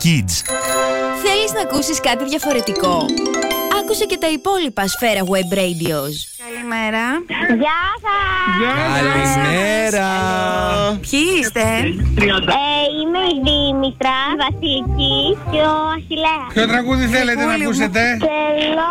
Kids. Θέλεις να ακούσεις κάτι διαφορετικό? Άκουσε και τα υπόλοιπα Σφαίρα Web Radios. Καλημέρα. Γεια σας. Καλημέρα. Ποιοι είστε? Είμαι η Δήμητρα, η Βασιλική και ο Αχιλλέας. Ποιο τραγούδι θέλετε να ακούσετε? Θέλω